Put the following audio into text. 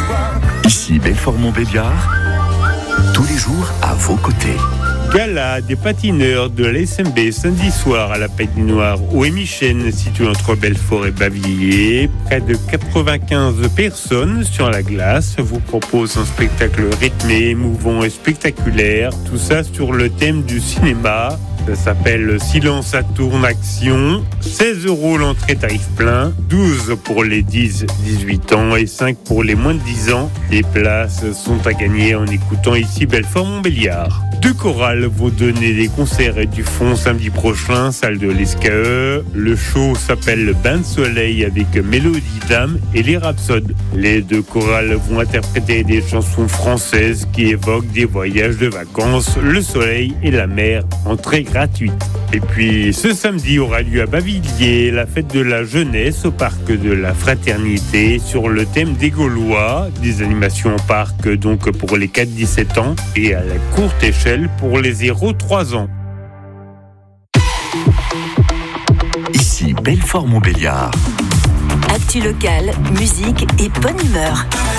Ici Belfort-Montbéliard, tous les jours à vos côtés. Gala des patineurs de l'SMB samedi soir à la patinoire Ouémichène, située entre Belfort et Bavilliers. Près de 95 personnes sur la glace vous proposent un spectacle rythmé, émouvant et spectaculaire. Tout ça sur le thème du cinéma. Ça s'appelle Silence à tourne action. 16 € l'entrée tarif plein, 12 pour les 10-18 ans et 5 pour les moins de 10 ans. Les places sont à gagner en écoutant ici Belfort-Montbéliard. Deux chorales vont donner des concerts et du fond samedi prochain, salle de l'ESCAE. Le show s'appelle Bain de soleil avec Mélodie d'âme et les Rhapsodes. Les deux chorales vont interpréter des chansons françaises qui évoquent des voyages de vacances, le soleil et la mer, entrée gratuite. Et puis ce samedi aura lieu à Bavilliers la fête de la jeunesse au parc de la Fraternité sur le thème des Gaulois. Des animations en parc donc pour les 4-17 ans et à la courte échelle pour les 0-3 ans. Ici Belfort-Montbéliard. Actu locale, musique et bonne humeur.